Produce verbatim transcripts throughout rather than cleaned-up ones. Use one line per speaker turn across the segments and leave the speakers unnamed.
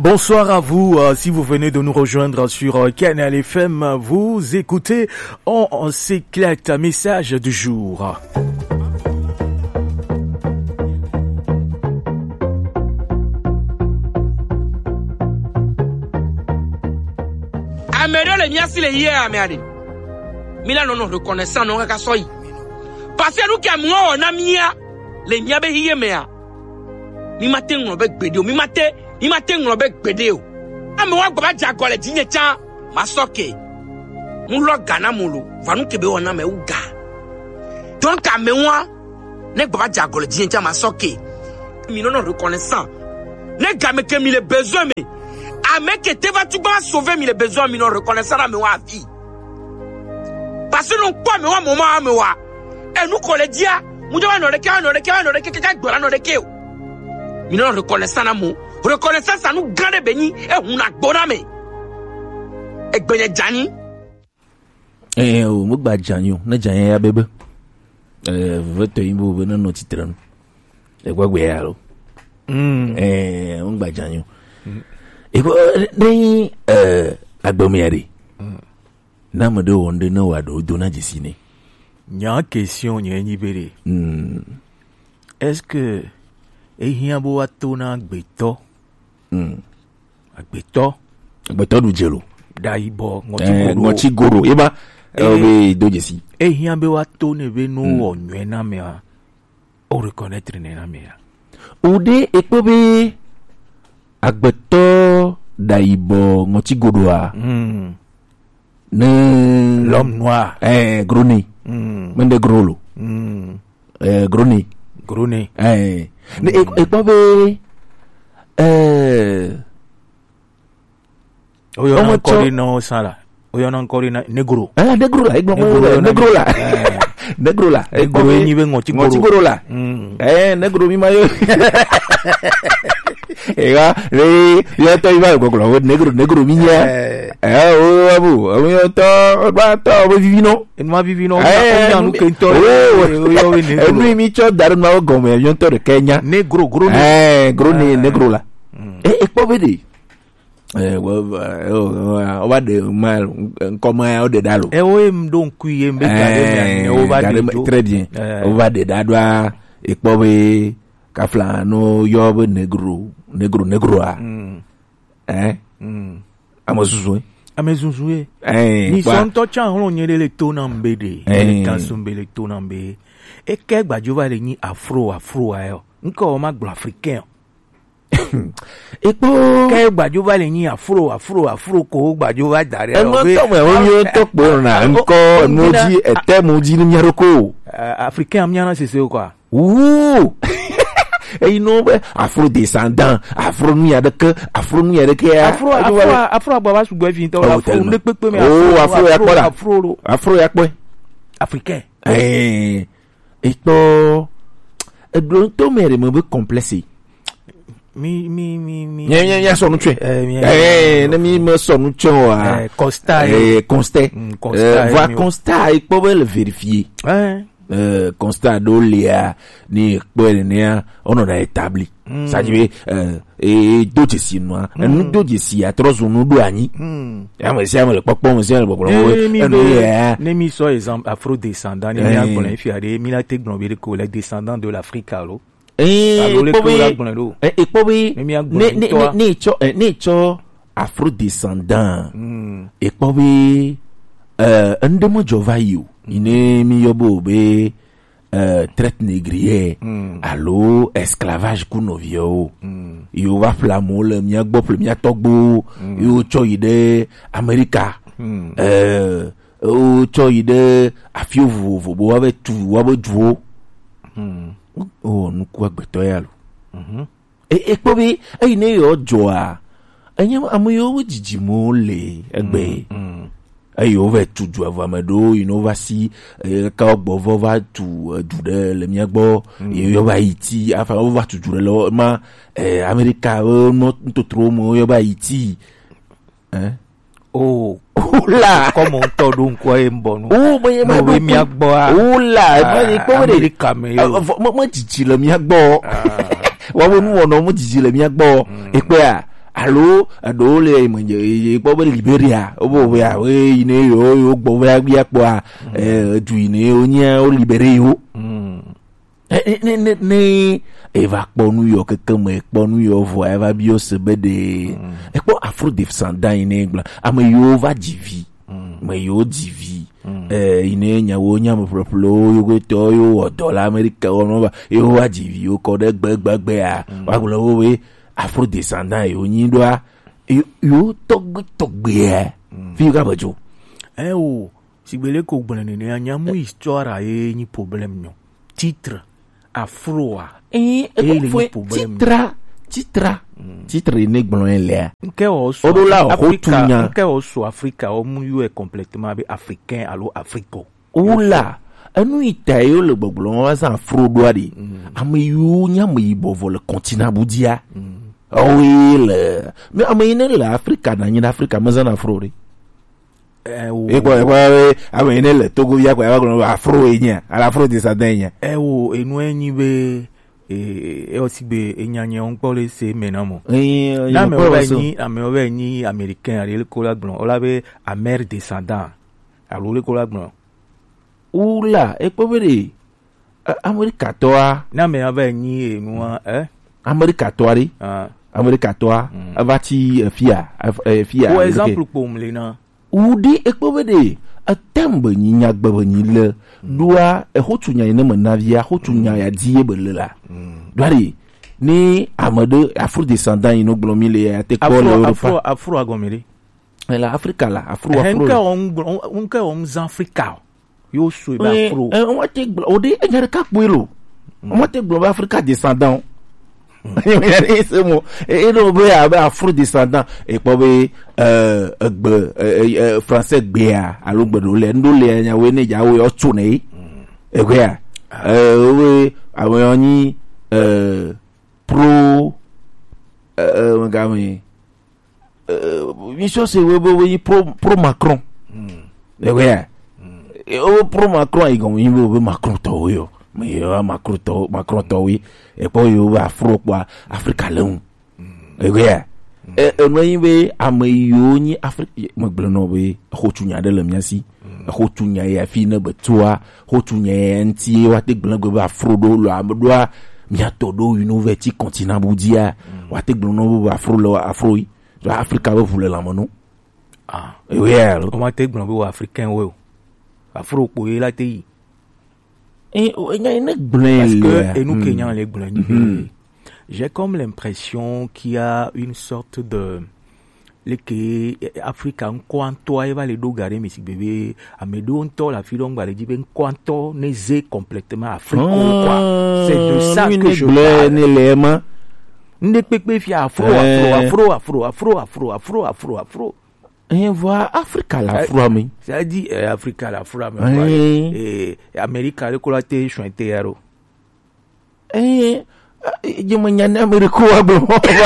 Bonsoir à vous. Euh, si vous venez de nous rejoindre sur euh, Canal F M, vous écoutez On, on s'éclate, message du jour.
Américain les miens si les hier Américain. Mila non non reconnaissant non ka soyi. Parce que nous qui amons on a mia les miens be hier mea. Mi matin on be gbede o mi matin mi matin on be gbede o. Ame wa gba jago le dinye chan masoke. Mu lo gana mu lo va nu kebe ona me uga. Donc ame wa ne gba jago le dinye chan masoke. Mi non non reconnaissant. Ne game que mi le besoin mais Ame que te va tu vas sauver mi le besoin mi non reconnaissant na me wa vie. Parce que non quoi me wa moment me wa. Et nous qu'on le dit mu de wa no reke no reke no reke ka gbora no reke o. Mi non reconnaissant na mo. Reconnaissant ça nous grande béni et on a gbona me. E gbenye jani.
Eh o mo gba janyo na janye ya bebe. Eh voto imbo be no titre no. E gwagwe ya lo. Mm eh mo gba janyo. Eko ni eh agbomiari. Na mo de wonde na wado do na jesine.
Nya question nye nyibere.
Mm.
Est-ce que ehia bo atona agbeto?
Mm.
Agbeto?
Agbeto du jelo.
Daibo ngoti
Eh
goro.
ngoti goro eba obe do jesi.
Ehia be watone be no onwe na me a. O reconnaître na me a.
Ode ekobe agbeto daibo ngoti goro a.
Mm.
Ne
L'homme noir.
Eh groni.
Mm.
Mende grolo.
Mm.
Eh groni.
Grone.
Eh ne ekobe eh
Oyo
Omo
na
cho-
kori no sala. Oyo na kori na negro.
ah negro la igbo
Negro
negro la
Eh.
negro la
Negro enyi be ngoti
ngoti
goro.
goro la
Mm.
eh negro mi mayo ega re yo to iba ko ko negro negro mi nya
Eh.
eh o abu o yo to ba to o vivino
En ma vivino
eh
na nu kento.
oyo
we
eh
negro.
mi mi cho dar na go me yo to de Kenya
Negro gro ni.
eh gro ni negro la eh e po bede eh o ba de mal comment o de dalo
E o em don kuye mbe gade me o ba de do.
très bien
Eh.
on va de dadwa e po be kafla no yob negro negro negro a
Mm.
eh
Mm.
amosusu
Amezunzuye.
eh
Ni
kwa-
son to chan ro nyele le to na mbede.
Eh.
Ele kan so mbele to na mbe. E ke gbajo le ni afro afro ayo. Nko o ma gbo africain.
e po
Ke gbajo le ni afro afro afro ko gbajo ba dare
e mo to me o yo to po na nko emoji ete moji ni nyaroko
Africain amnyana sese quoi.
Ouh et non afro descendant afro nu ya de ke afro nu ya de ke
Afro afro afro agba su gbe fi to
Oh,
afro
tellement.
le pepe me
Oh, afro ya kwa la.
afro lo
afro ya pe
africain.
eh e to e do to mere mo be complexe
Mi mi mi mi.
nya nya nya so nu twe
Eh, mi-
eh na mi mo so nu twe wa
Eh, constat.
eh constat
Mm, constat,
eh voir
mi-
constat e po le vérifier
Eh.
euh, constat d'olia ni kwenea ono da établi
Mm.
ça dit euh et d'autres si noa nous d'autres si a trop nous do ani
Mm.
ya mo si amele popo mo si amele popo
Eh, mi
no
be-
ya
ne mi so exemple afro descendant ni
Eh.
mi agbon fi ade mi la te gbon be ko les descendants de l'Afrique alo.
eh
Alo le
po
ko la
bi
gbon lo.
eh e po bi
Ne mi agbon
ne
ni
ne
to a.
ne cho ne cho afro descendant
Mm.
e po bi euh ndemo jovayu ine mi yobo be euh traite négrière
Mm.
allo esclavage kunovio
Mm.
yo va flamo le mia gbo ple mia togbo yo cho ide America
Mm.
euh o cho ide afio vovo bo wa tu wa bo duo
Mm.
o nu ku agbeto ya lo
Mhm.
e e po bi e ne yo jo a enye amoyo wo jijimo le egbe
Mm.
ayi o va tu du avamedo you know va si ka ogbo vo va tu du de le mia gbo yo va iti afa o va tu du le ma eh America o no to tro mo yo va iti hein
Oh,
oula
comme on to don ko e mbonu.
o mo ye ma
No we mi agbo a.
oula ma ni ko de
America me yo.
mo mo jiji le mi agbo wa wo nu wo no mo jiji le mi agbo e pe a alo ado le menje po be Liberia obo be a we ine yo yo gbo be agbi apo a eh du ine onya o libere yo ne ne ne eva po New York keme po New York vo eva bio sebe de e po afro descendant ine gba am yo va divi me yo divi eh ine nya wo nya mo proplo yo go to yo dollar America o no ba yo wa divi yo ko de gbegbegbe a wa gbo wo we afro descendant yo nyi do a yo tog togbe fi ga bojo
eh o sigbele ko gbon ni anya mu histoire e ni problème nyo titre afro a
eh e titre titre titre ne gbon le
nke o so Africa nke o so Africa o mu yo est complètement africain allo africo
oula anu itayo le gbogbo wa san afro do adi amayu nya mayibo vo le continent budia oh oui le mais amayine le Africa na nyina Africa mazana afro ri eh o e kwa kwa amayine le Togo ya kwa wa afro enya ala afro de sadenya
eh o enu enyi be e e osigbe enyanye on pole se menamo
eh
na me oba ni ame oba ni américain ari le kola gbon ola be amer descendant alo le kola gbon oula e pobere America toa na me oba ni enu eh
America toari ah America toa avati fia fia
pour exemple pour me na
udi e pobere atembe ni nyagbe ni le doa e hotunya ina manavia hotunya ya die belela doari ni amade afro descendant ino glomile ya te ko le
afro afro agomele
la Africa la afro afro
henka on onka on Africa yo so ba afro
e on te odi e nyare ka kwelo on te global Africa descendant c'est moi et no be afro descendant e po be euh euh français bia alo gbedo le ndo le nya we ne ja we o tu ne e ko ya euh we awon ni euh pro euh ngami euh mission c'est we we pro pro Macron e ko ya e o pro Macron i gon yin we Macron to yo mais yo Macron to Macron to wi e po yo afro kwa Africa leun e ko ya e no yin we amayo ni Africa mo gbelo no we hotunya de lamiasi hotunya ya fi na betua hotunya nti wa te gbelo go afro do lo amdoa miato do university continent budia wa te gbelo no afro lo afro yi Africa we vule la mono ah e we
o ma te gbelo go africain we afro po yi la te yi
et
parce que et nous Kenyans les Blancs, j'ai comme l'impression qu'il y a une sorte de les que Africa un quanto va les dogare mais si bébé à me don to la fille donc va dire ben quanto n'est complètement africain quoi c'est de ça que je parle ne pepe fi afro afro afro afro afro afro afro afro
et voit Africa la frami
ça dit Africa la frami et Amérique le colate chouette yaro
eh je me nyane America aglo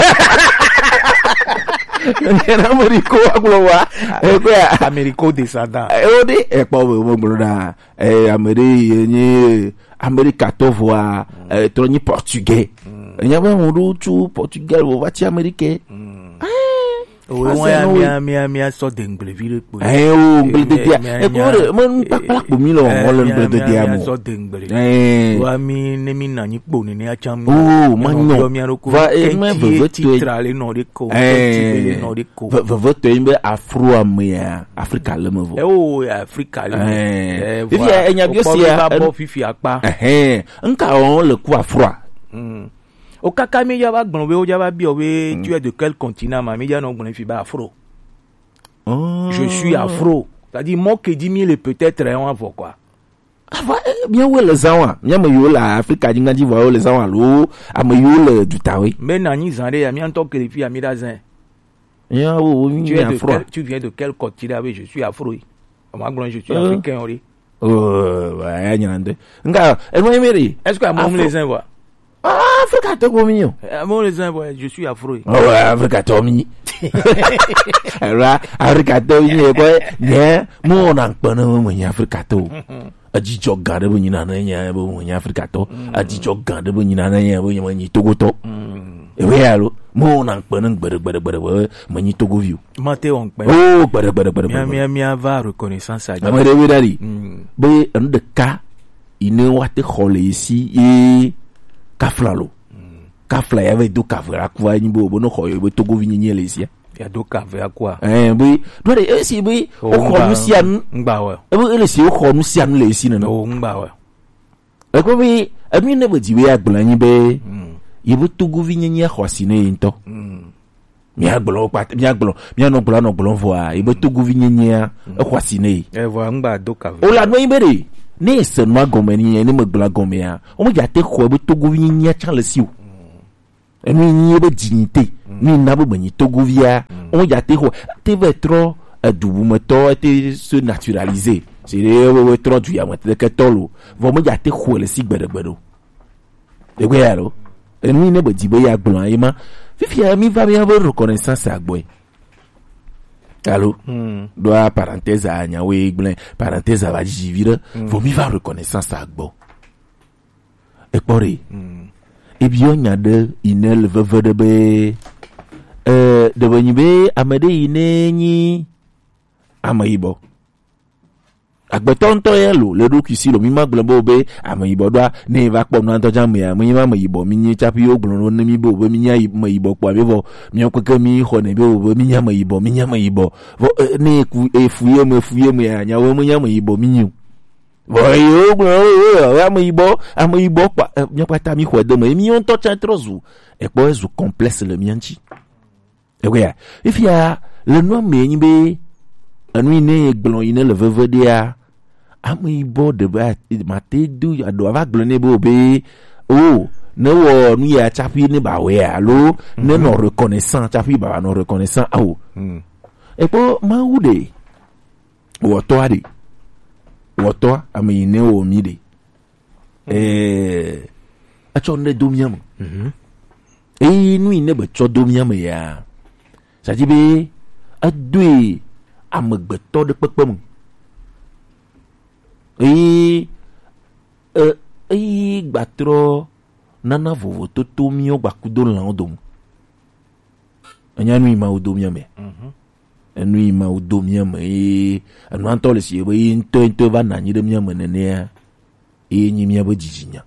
nyane America aglo wa e ko
America descendant
e odi e pa wo broda e Amérique ni America to voa e to ni portugais nyaba mo tu portugais wo va ti Amérique
oui moi mia mia mia so dengle ville
eh o ngbe dia e ko re mo pa pa ko mi lo won le ngbe dia mo
so dengle
eh
wa mi ne mi na ni po ni a cham
oh manyo va e me vote
trale no de ko ti no de ko
vote imbe afro amia Africa le mo
eh o Africa le
eh fifi e nya bio sia
ba fifi apa
eh nka on le ku afro
au kakame ya ba gbon we o ja ba bi o we tu es de quel continent ma mi ya no gbon fi ba afro oh. Je suis afro c'est-à-dire moi que dix mille peut-être on va quoi
ava bien we le zawa nya me yo la Africa jinga di voyo le zawa lo am yo le du tawi
mais na ni zande ya mi en tant que les filles ami dazin
ya o mi afro
tu viens de quel continent? Je suis afro on ma gbon je suis uh. africain ori
oh wa ya nyande nga e mo emeri
est-ce que am les zin voix
ah, Africa to mignon.
Moi les uns je suis afro.
Oh ouais, Africa to mignon. Alors, Africa to mignon quoi? Né, moi on en parle moi ni Africa to. A dit jo garde bo ni na na nya bo ni Africa to. A dit jo garde bo ni na na nya bo ni Togo to. E we alo, Mon en prenant bere bere bere mani Togo view.
Mate on pe.
Oh bere bere bere.
Mia mia mia va reconnaissance à.
Amade we dali. Be un de cas ine wate khole ici et kaflalo. Kafla ya ve do kavra kwa ni bo no khoyo be Togo vi nyele ici.
Ya do kavra kwa.
Eh be do de e si be o khonu sian
ngba wa.
E be ele si o khonu sian le ici na.
O ngba wa.
E ko be ami ne be diwe agbolan be. Yebo Togo vi nyenya khwasine into. Mi agbolo pat mi agbolo mi no gbolo no gbolo voa yebo Togo vi nyenya khwasine.
E voa ngba do kavra.
O la no ibere. Ne se no agomeni ni me gbolo gomea. O mo jate khwa be Togo vi nyenya chan le siu. E no nyi be dignité. Ni na bo bani Togo via. O mo jate khwa te ve trop dubu meto te se naturaliser. C'est le trop du ya mate ke tolo. Vo mo jate khwa le si gbedegbedo. E gwe alo. Et nous ne badi be ya gbon ayima fifi mi va bien avoir reconnaissance à boy allo doit parenthèse à nya we gblen parenthèse à jivira faut mi va reconnaissance à gbo e pori e bi onya de inel veve de be euh de benibe amade inenyi amayibo agbetonto yelo le do kisi lo mi ma gblebo be amayibo do ne va pom na to jam ya mi ma amayibo mi nyi chapi ogbon no mi bo be mi nya amayibo po abevo mi okeke mi ho ne be bo mi nya amayibo mi nya amayibo ne ku efuye mo efuye mo ya nya wo mi nya amayibo mi nyu bo yo ogbon amayibo amayibo pa mi pata mi ho de mo mi on to cha trozu e po ezu complexe le mianchi e we if ya le no me nyi be anu ine gbon ine le veve dia Amibo de ba mate du ado ava glone bo be oh ne wo nu ya chapi ne ba we alo ne no reconnaissant chapi ba no reconnaissant awo e po ma wude wo to ade wo to ami ne wo mi de eh a cho ne domiam mhm e nu ine be cho domiam ya sa ji be adui amegbeto de pepem e euh e gbatro nana vovo toto mi o gbakudo lan odom anya nu ma odom ya me mhm enu ma odom ya me e anu anto le si e into into va na nyi de mi ya menene e nyi mi ya bo jijinya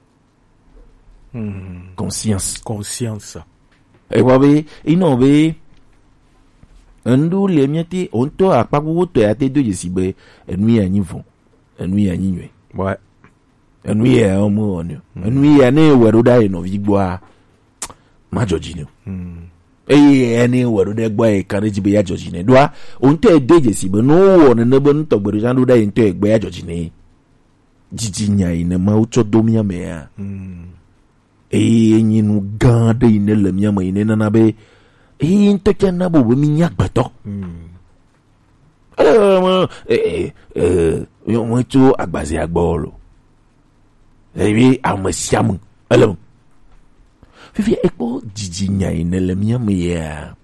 mhm conscience
conscience
e wa be ino be ndu le mieti onto apapo to ya te do jesibe enu ya nyivon enu ya nyinwe
ouais
enu ya omo onyo enu ya ne weru da no vigboa ma jojine mm eh eni weru de gbo e kan jibe ya jojine doa onto e do jesibe no wo ne nebo nto gbere jandu da into egbe ya jojine jijinya ine ma ucho domia me ya mm eh nyinu gande ine le miama ine na be e nto kana bo bo minya gbeto mm eh eh eh yo mo tu agbaze agbolo ebi amasiam elo fifi ekpo jijinya ine le miama ya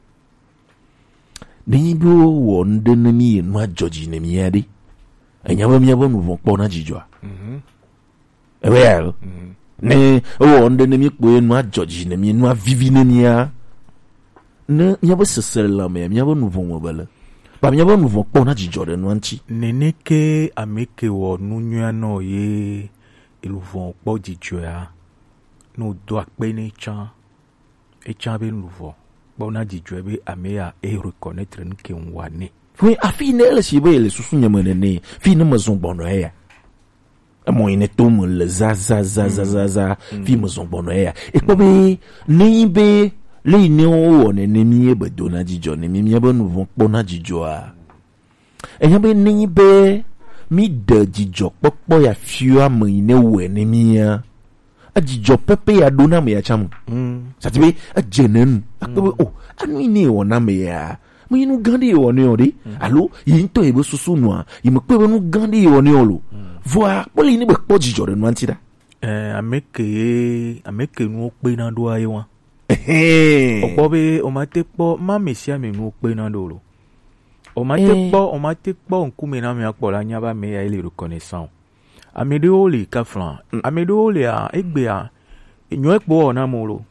ni bo won de na mi no ajoji ne mi ya di enya ba mi abo nu po na jijwa mhm e we ya ne won de na mi po no ajoji ne mi no avivi ne mi ya ne mi abo sesere la me mi abo nu mo bele ba mi abo nu po na jijwa de no anchi
neneke ameke wo nunya no ye iluvon po jijwa no do akpe ne chan e chan be nuvo bo na jijwa be ameya e reconnaître nke nwane
oui afi ne le si be le susu nyama ne fi ne mazon bono ya mo ine to mo le za za za za za za fi mazon bono ya e ko be ni be le ni o ne ne mi e be do na jijwa ne mi mi be nuvo po na jijwa e ya be ni be mi de jijwa popo ya fiu am ine we ne mi ya ajijo pepe ya dona me ya cham mm satibe ajenen akbe oh anu ni wona me ya me nu gandi woni ori allo yinto ebe susu no yi me pe nu gandi woni olo voa poli ni be po jijo de no antida
eh ameke ameke nu pe na do aye won
eh
opo be o ma te po ma mesia me nu pe na do lo o ma te po o ma te po nku me na me apo la nya ba me ya ile reconnaissant amedo le kaflan amedo le a egbe a enyo epo na mo lo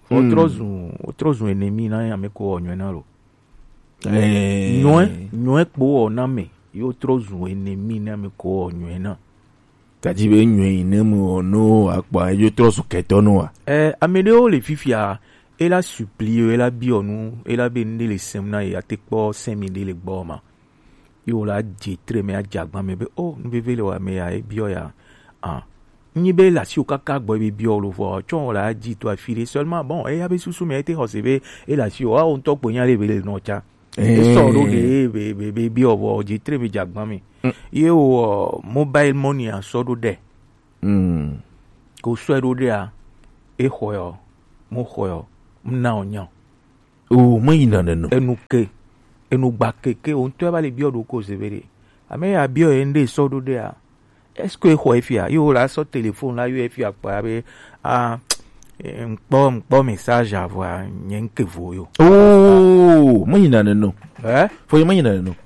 Otro zun, otro zun ennemi na ya me ko onyo na lo. Eh, nyoe, nyoe po ona me. Yo otro zun ennemi na me ko onyo na.
Tadi be nyoe ne mo no akpa yo tro su keto no a.
Eh, amelio le fifia, elle a supplié, elle a bionou, elle a béni les semna et a te po cinq mille les boma. Yo la dit très mais a jagba me be oh, nous bebe le wa me ya e bio ya. Ah. Ni be la si o kaka boy be bio lo vo. Chon la dit toi filer seulement bon, et avait sous mais été recevez et la si o a on top ponya le be no cha. Et so do de be be be bio vo dit très me jagba me. Yo mobile money a so do de.
Mm.
Ko so do de a e hoyo. Mo hoyo. Mna onya.
Oh, mo ina no.
Enuke. Enu gba keke on to ba le bio do ko severe. Ame ya bio ende so do de a. Est-ce que ho efia yo la so téléphone la yo efia pa be ah mpo mpo message avoir nyen ke vo yo.
Oh, mo ina no.
Eh?
Foi mo ina no.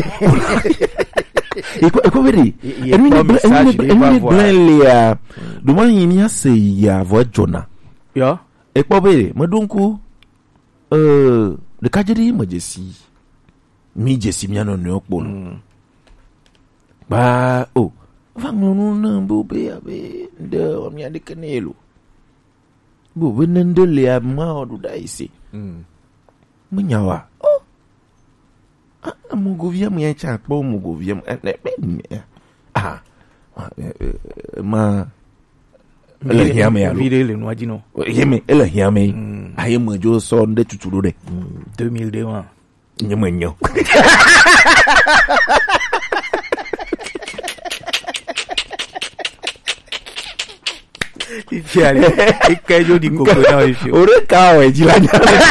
Eko eko veri.
Emi message
emi blan le a. Do man yin ya se ya vo jona.
Yo.
Eko veri, mo dunku euh de kajeri mo jesi. Mi jesi mi ano no okpo no. Ba oh. Vangono na bobe abe de omi ade kenelo. Bobe nende le ama odu daisi.
Mm.
Munyawa. Oh. Ah, mugovia mu yacha po mugovia mu ah. Ma ele hiame ya.
Vide le no ajino.
Yeme ele hiame. Aye mo jo so nde tuturu de.
deux mille deux.
Nyemo nyo.
Ifiale, ikejo di koko na ifi.
Ore ka o ejilanya.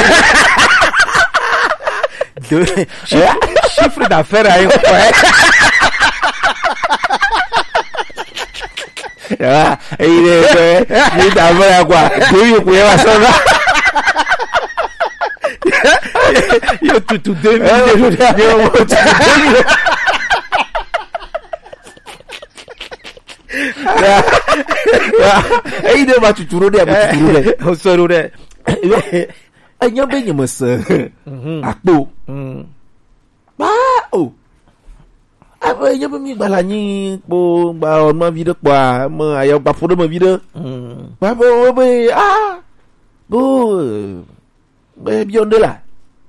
Chiffre d'affaires aí, quoi.
Ah, ele ele tá vendo quoi? Doyo ku ya sona.
Yo tutu deux mille. Yo tutu deux mille.
Eh ide ba tuturu de ba tuturu de.
O soro de.
Anya be nyemo se. Akpo. Ba o. Apa nya be mi gbala yin po gba onmo video pa mo ayo pa fodo mo video. Ba bo be ah. Bo be bionde la.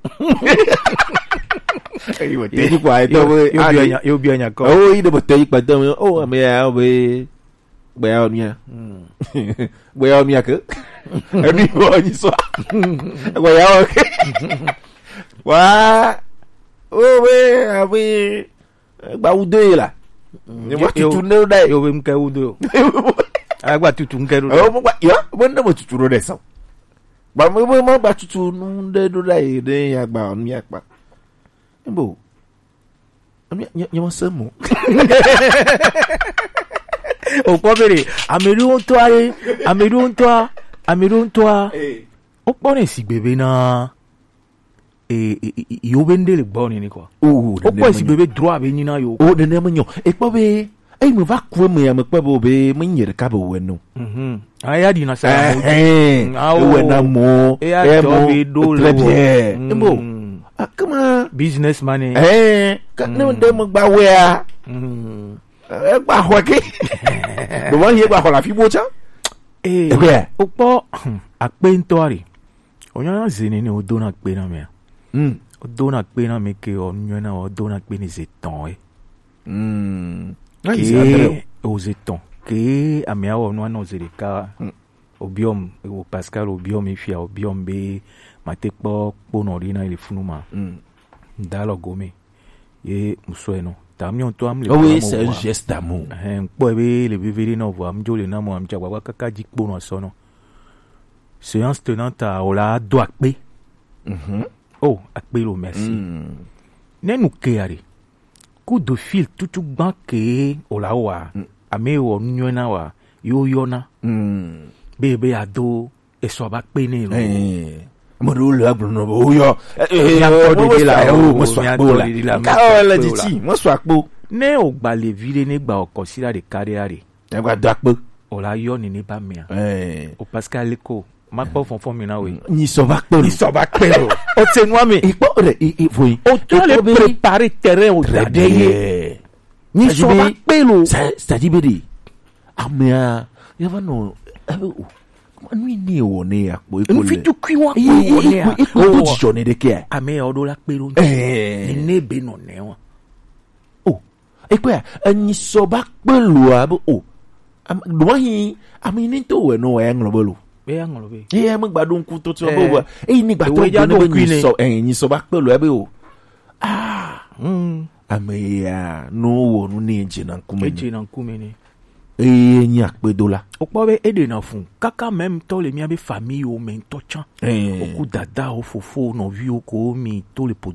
Ayo
te di kwa ito be
yo yo bianya ko.
Oh ide bo te pa do oh me ya be Baya mia. Baya mia ke? Ani wo ni so. Baya ke? Wa. O we abi gba ude la. Ni mo tutu ne dai.
Yo be mka ude. Agba tutu nke do.
O mo gba yo, mo na mo tutu ro de so. Ba mo mo gba tutu nu de do dai de ya gba on mi apa. Embo. Ami nya mo se mo. O
pobere, ameru toi, ameru toi, ameru toi. O pone si bebe na e yo bende le boni ni kwa.
O
po si bebe droit be ni na yo.
O de ne mo e po be e me va ku me ya me po be me nyere ka be we no.
Mhm. Aya di na sa mo.
Eh. We na mo.
E mo
très bien. Embo. Akama
businessman.
Eh. Ka ne de mo gba we a. Mhm. Eh, gba ho ke. Do wan ye gba ho la fi bo cha.
Eh. O po ape ntori. Onya zini ni o do na pe na me.
Mm.
O do na pe na me ke o nyo na o do na pe ni zeton e.
Mm.
Ke o zeton. Ke ame a o no na zerika. Obiom o Pascal obiom ifia obiom be matekpo pono ri na ile funuma.
Mm.
Dalo gome. Ye musweno.
Oh oui, c'est un geste d'amour.
Un peu le bébé non voit m'jo le na mo amja wa kaka jikpo no sono. Séance tenante à ola do akpe.
Mhm.
Oh, akpe lo merci. Ne nous kéari. Coup de fil tout tout ban ke ola wa. Ame o nyona wa yo yona.
Mm.
Bébé ado e so ba pe ni lo.
Eh. Mo do le agbo no bo yo.
Eh, mo
la o mo so akpo la. Ka la diti, mo so akpo.
Ne o gba le vile ne gba o consider de carrière.
E gba do akpo.
O la yo ni ni ba me.
Eh.
O Pascal Leko ma kpɔ fɔnfɔn min na o ye.
Nisɔba kpɛlo.
Nisɔba kpɛlo. O tɛ nua mi.
I kpɔ o de i i foyi.
O tɔ le préparer terrain o da de ye. Nisɔba kpɛlo.
C'est-à-dire bɛ de amea yaba nɔ ɛbɛ o nu ni wɔ ne ya kpɔ ekole.
Nfi tu kui wa kpɔ wɔ ne ya.
Ekole to jijɔ ne de kɛ.
Amea o do la kpɛlo.
Ɛɛ
ni ne bɛ nɔ ne wa.
O ekpe ya nisɔba kpɛlo a bɛ o lɔhi ami ni to wɛ no wɛ ŋlɔ bɛlo.
Bɛɛ ŋlɔ bɛ.
Ee mo gbadun kun to to bɛ wa eyi ni gbatɔ bɛ ne bɛ nisɔ ɛɛ nisɔba kpɛlo ɛbɛ o. Ah amea no wɔ no ne jina nkume.
E jina nkume ne.
Ee nyi akpedo la.
O kpɔ bɛ e de na fun kaka même tɔ le mia bɛ famille o mɛ ntɔ can. O ku dada o fofo nɔvi o ko mi to le po